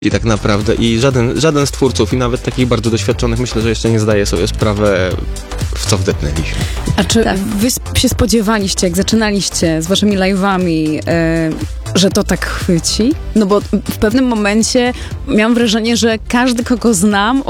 I tak naprawdę żaden z twórców i nawet takich bardzo doświadczonych myślę, że jeszcze nie zdaje sobie sprawy, w co wdepnęliśmy. A czy wy się spodziewaliście, jak zaczynaliście z waszymi live'ami, że to tak chwyci? No bo w pewnym momencie miałam wrażenie, że każdy, kogo znam,